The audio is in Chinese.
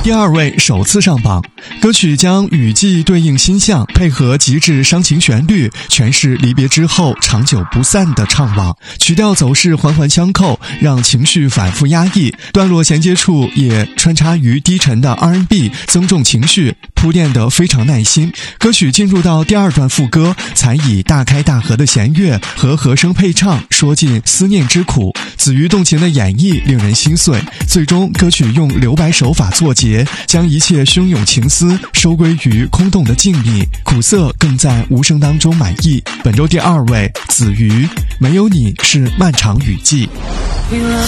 第2位首次上榜，歌曲将雨季对应星象，配合极致伤情旋律，诠释离别之后长久不散的怅惘。曲调走势环环相扣，让情绪反复压抑，段落衔接处也穿插于低沉的 R&B， 增重情绪，铺垫得非常耐心。歌曲进入到第2段副歌，才以大开大合的弦乐和和声配唱，说尽思念之苦。子瑜动情的演绎令人心碎，最终歌曲用留白手法作结，将一切汹涌情思收归于空洞的静谧，苦涩更在无声当中满溢。本周第2位，子瑜，没有你是漫长雨季。